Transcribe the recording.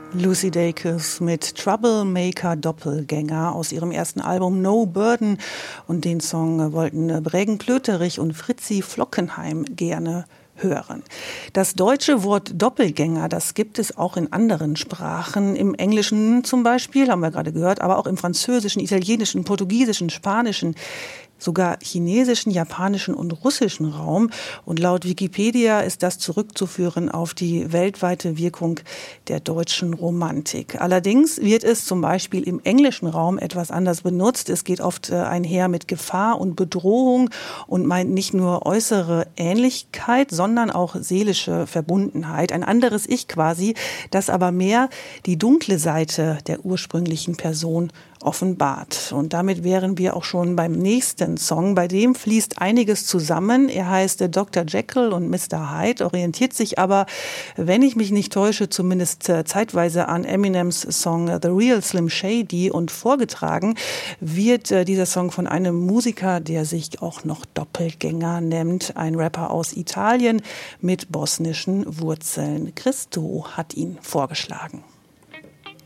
Lucy Dacus mit Troublemaker Doppelgänger aus ihrem ersten Album No Burden. Und den Song wollten Brägen Plöterich und Fritzi Flockenheim gerne hören. Das deutsche Wort Doppelgänger, das gibt es auch in anderen Sprachen. Im Englischen zum Beispiel, haben wir gerade gehört, aber auch im Französischen, Italienischen, Portugiesischen, Spanischen, sogar chinesischen, japanischen und russischen Raum. Und laut Wikipedia ist das zurückzuführen auf die weltweite Wirkung der deutschen Romantik. Allerdings wird es zum Beispiel im englischen Raum etwas anders benutzt. Es geht oft einher mit Gefahr und Bedrohung und meint nicht nur äußere Ähnlichkeit, sondern auch seelische Verbundenheit. Ein anderes Ich quasi, das aber mehr die dunkle Seite der ursprünglichen Person offenbart. Und damit wären wir auch schon beim nächsten Song. Bei dem fließt einiges zusammen. Er heißt Dr. Jekyll und Mr. Hyde, orientiert sich aber, wenn ich mich nicht täusche, zumindest zeitweise an Eminems Song The Real Slim Shady. Und vorgetragen wird dieser Song von einem Musiker, der sich auch noch Doppelgänger nennt. Ein Rapper aus Italien mit bosnischen Wurzeln. Christo hat ihn vorgeschlagen.